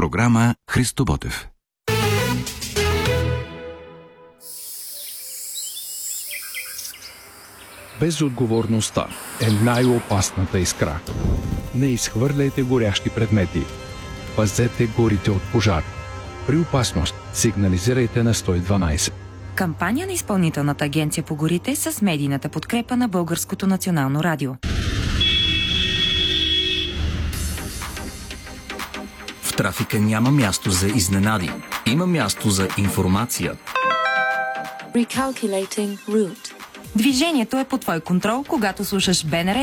Програма Христо Ботев. Безотговорността е най-опасната искра. Не изхвърляйте горящи предмети. Пазете горите от пожар. При опасност сигнализирайте на 112. Кампания на Изпълнителната агенция по горите с медийната подкрепа на Българското национално радио. В трафика няма място за изненади. Има място за информация. Recalculating route. Движението е под твой контрол, когато слушаш БНР